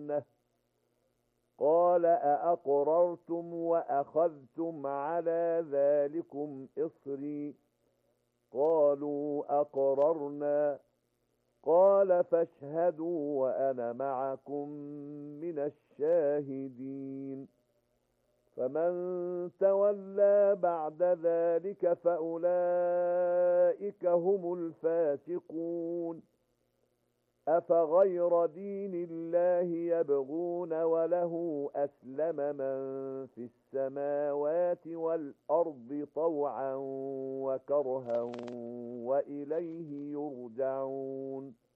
لَأَقْرَرَنَّهُ قَالَ أَأَقْرَرْتُمْ وَأَخَذْتُمْ عَلَى ذَلِكُمْ إِصْرِي قَالُوا أَقْرَرْنَا قَالَ فَاشْهَدُوا وَأَنَا مَعَكُمْ مِنَ الشَّاهِدِينَ فَمَن تَوَلَّى بَعْدَ ذَلِكَ فَأُولَئِكَ هُمُ الْفَاسِقُونَ أَفَغَيْرَ دِينِ اللَّهِ يَبْغُونَ وَلَهُ أَسْلَمَ مَن فِي السَّمَاوَاتِ وَالْأَرْضِ طَوْعًا وَكَرْهًا وَإِلَيْهِ يُرْجَعُونَ